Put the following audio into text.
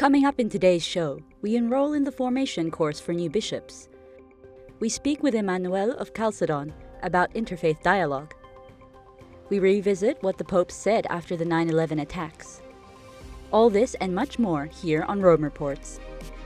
Coming up in today's show, we enroll in the formation course for new bishops. We speak with Emmanuel of Chalcedon about interfaith dialogue. We revisit what the Pope said after the 9/11 attacks. All this and much more here on Rome Reports.